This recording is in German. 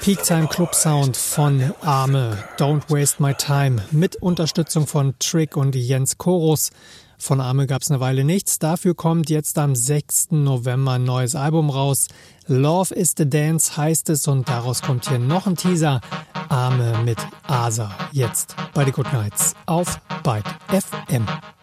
Peak Time Club Sound von Arme, Don't Waste My Time, mit Unterstützung von Trick und Jens Korus. Von Arme gab es eine Weile nichts, dafür kommt jetzt am 6. November ein neues Album raus. Love is the Dance heißt es und daraus kommt hier noch ein Teaser. Arme mit Asa, jetzt bei The Good Nights auf Byte FM.